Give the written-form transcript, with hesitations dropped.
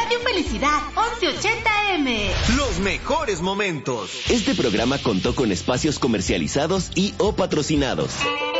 Radio Felicidad 1180M. Los mejores momentos. Este programa contó con espacios comercializados y o patrocinados.